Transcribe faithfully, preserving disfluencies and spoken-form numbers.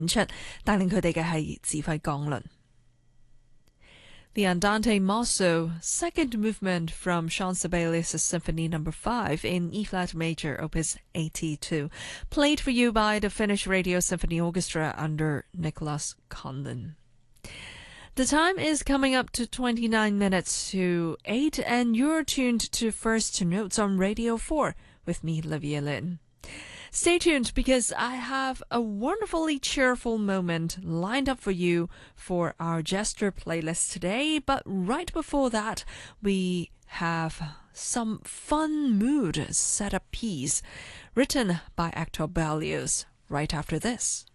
出，帶領佢哋嘅係指揮鋼輪。The Andante Mosso, second movement from Jean Sibelius' Symphony Number Five in E flat major, Opus eighty-two, played for you by the Finnish Radio Symphony Orchestra under Nicholas Conlon. The time is coming up to twenty-nine minutes to eight, and you're tuned to First Notes on Radio four with me, Livia Lynn. Stay tuned because I have a wonderfully cheerful moment lined up for you for our gesture playlist today. But right before that, we have some fun mood setup piece written by Hector Berlioz right after this.